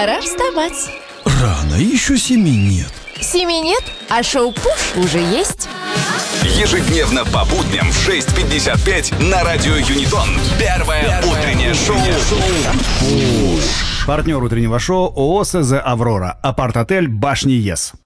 Пора вставать. Рано, еще 7 нет. 7 нет, а шоу «Пуш» уже есть. Ежедневно по будням в 6:55 на радио Юнитон. Первое утреннее шоу. Партнер утреннего шоу ООО СЗ «Аврора». Апарт-отель «Башни ЕС».